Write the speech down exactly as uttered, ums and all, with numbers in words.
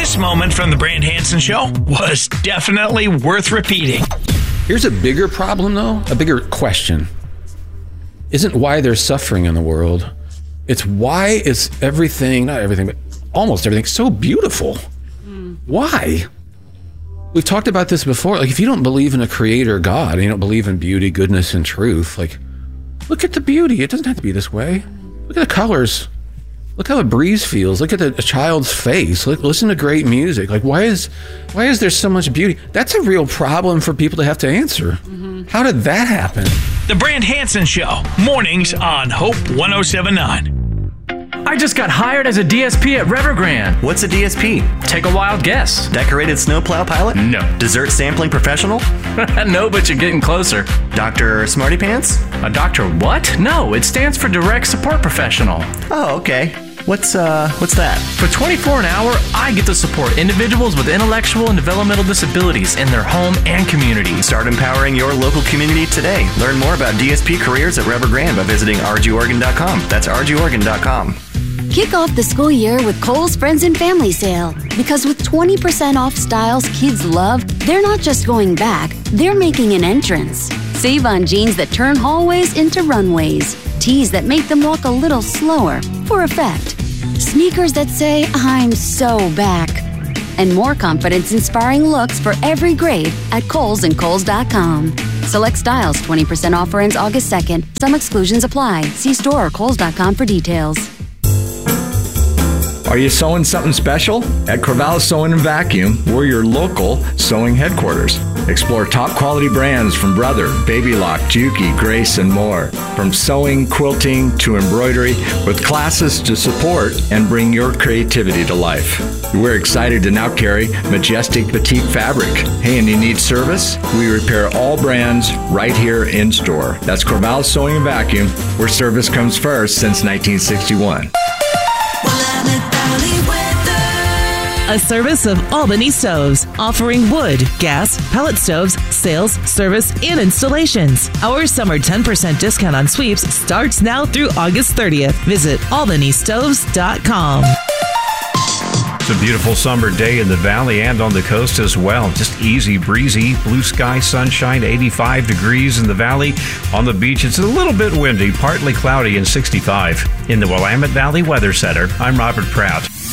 This moment from the Brand Hansen Show was definitely worth repeating. Here's a bigger problem, though, a bigger question. Isn't why there's suffering in the world. It's why is everything, not everything, but almost everything so beautiful? Mm. Why? We've talked about this before. Like, if you don't believe in a creator God, and you don't believe in beauty, goodness, and truth, like, look at the beauty. It doesn't have to be this way. Look at the colors. Look how the breeze feels. Look at the, a child's face. Look, listen to great music. Like, why is why is there so much beauty? That's a real problem for people to have to answer. Mm-hmm. How did that happen? The Brand Hansen Show, mornings on Hope one oh seven point nine. I just got hired as a D S P at Evergrande. What's a D S P? Take a wild guess. Decorated snowplow pilot? No. Dessert sampling professional? No, but you're getting closer. Doctor Smarty Pants? A doctor what? No, it stands for Direct Support Professional. Oh, okay. What's uh, what's that? For twenty-four dollars an hour, I get to support individuals with intellectual and developmental disabilities in their home and community. Start empowering your local community today. Learn more about D S P careers at Evergrande by visiting r g oregon dot com. That's r g oregon dot com. Kick off the school year with Kohl's Friends and Family Sale. Because with twenty percent off styles kids love, they're not just going back, they're making an entrance. Save on jeans that turn hallways into runways. Tees that make them walk a little slower, for effect. Sneakers that say, I'm so back. And more confidence-inspiring looks for every grade at Kohl's and Kohl's dot com. Select styles, twenty percent offer ends August second. Some exclusions apply. See store or Kohl's dot com for details. Are you sewing something special? At Corvallis Sewing and Vacuum, we're your local sewing headquarters. Explore top quality brands from Brother, Baby Lock, Juki, Grace, and more. From sewing, quilting, to embroidery, with classes to support and bring your creativity to life. We're excited to now carry Majestic Batik Fabric. Hey, and you need service? We repair all brands right here in store. That's Corvallis Sewing and Vacuum, where service comes first since nineteen sixty-one. A service of Albany Stoves, offering wood, gas, pellet stoves, sales, service, and installations. Our summer ten percent discount on sweeps starts now through August thirtieth. Visit albany stoves dot com. It's a beautiful summer day in the valley and on the coast as well. Just easy, breezy, blue sky, sunshine, eighty-five degrees in the valley. On the beach, it's a little bit windy, partly cloudy, and sixty-five. In the Willamette Valley Weather Center, I'm Robert Pratt.